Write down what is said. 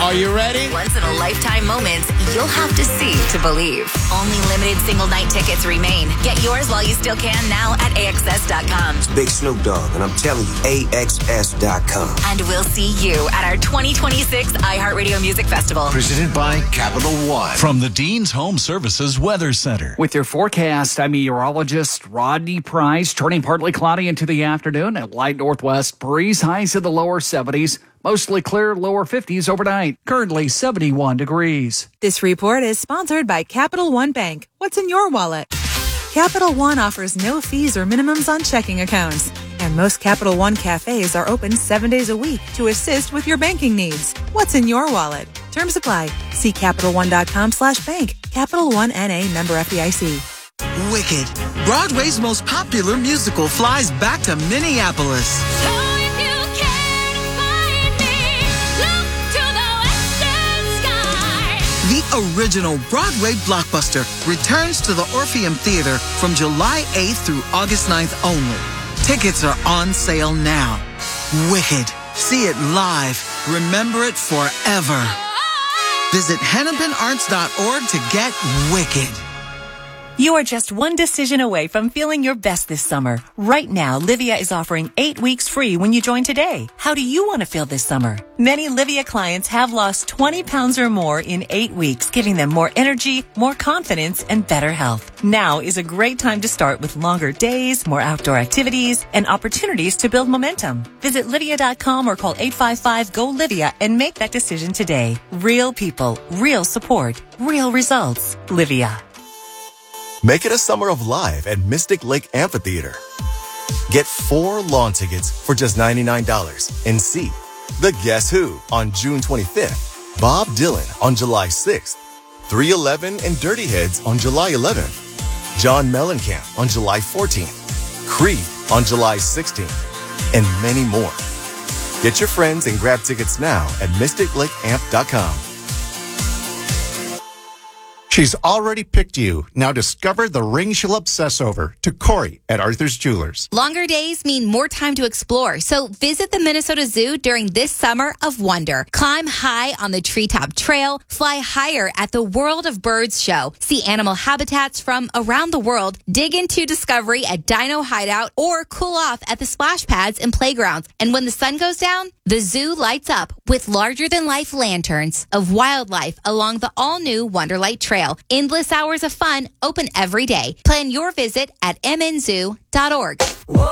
Are you ready? Once-in-a-lifetime moments you'll have to see to believe. Only limited single-night tickets remain. Get yours while you still can now at AXS.com. It's Big Snoop Dogg, and I'm telling you, AXS.com. And we'll see you at our 2026 iHeartRadio Music Festival. Presented by Capital One. From the Dean's Home Services Weather Center. With your forecast, I'm meteorologist Rodney Price. Turning partly cloudy into the afternoon and light northwest breeze. Highs in the lower 70s. Mostly clear, lower 50s overnight. Currently 71 degrees. This report is sponsored by Capital One Bank. What's in your wallet? Capital One offers no fees or minimums on checking accounts. And most Capital One cafes are open 7 days a week to assist with your banking needs. What's in your wallet? Terms apply. See CapitalOne.com/bank. Capital One N.A. member FDIC. Wicked, Broadway's most popular musical, flies back to Minneapolis. The original Broadway blockbuster returns to the Orpheum Theater from July 8th through August 9th only. Tickets are on sale now. Wicked. See it live. Remember it forever. Visit hennepinarts.org to get Wicked. You are just one decision away from feeling your best this summer. Right now, Livia is offering 8 weeks free when you join today. How do you want to feel this summer? Many Livia clients have lost 20 pounds or more in 8 weeks, giving them more energy, more confidence, and better health. Now is a great time to start with longer days, more outdoor activities, and opportunities to build momentum. Visit Livia.com or call 855-GO-LIVIA and make that decision today. Real people, real support, real results. Livia. Make it a summer of live at Mystic Lake Amphitheater. Get 4 lawn tickets for just $99 and see The Guess Who on June 25th, Bob Dylan on July 6th, 311 and Dirty Heads on July 11th, John Mellencamp on July 14th, Creed on July 16th, and many more. Get your friends and grab tickets now at MysticLakeAmp.com. She's already picked you. Now discover the ring she'll obsess over. To Corey at Arthur's Jewelers. Longer days mean more time to explore, so visit the Minnesota Zoo during this summer of wonder. Climb high on the Treetop Trail, fly higher at the World of Birds show, see animal habitats from around the world, dig into discovery at Dino Hideout, or cool off at the splash pads and playgrounds. And when the sun goes down, the zoo lights up with larger-than-life lanterns of wildlife along the all-new Wonderlight Trail. Endless hours of fun, open every day. Plan your visit at mnzoo.org.